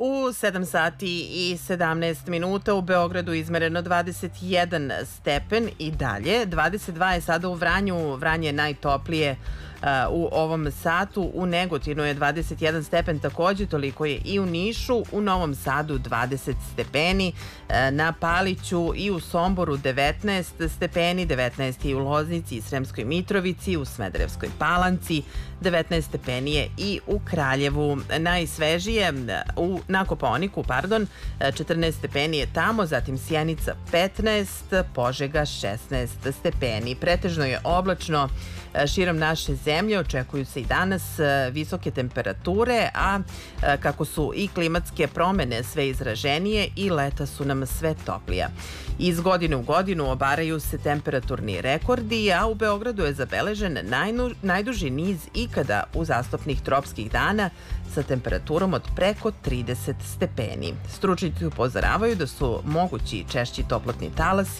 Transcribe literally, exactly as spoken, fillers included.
U sedam sati i sedamnaest minuta u Beogradu izmereno dvadeset jedan stepen i dalje. dvadeset dva je sada u Vranju. Vranje je najtoplije u ovom satu. U Negotinu je dvadeset jedan stepen, takođe toliko je i u Nišu. U Novom Sadu dvadeset stepeni, na Paliću i u Somboru devetnaest stepeni, devetnaest i u Loznici i Sremskoj Mitrovici, u Smederevskoj Palanci, devetnaest stepeni je i u Kraljevu. Najsvežije u, na Kopaoniku, pardon, četrnaest stepeni je tamo, zatim Sjenica petnaest, Požega šesnaest stepeni. Pretežno je oblačno širom naše zemlje, očekuju se i danas visoke temperature, a kako su i klimatske promene sve izraženije i leta su nam sve toplija. Iz godine u godinu obaraju se temperaturni rekordi, a u Beogradu je zabeležen najnu, najduži niz ikada uzastopnih tropskih dana sa temperaturom od preko trideset stepeni. Stručnjaci upozoravaju da su mogući češći toplotni talasi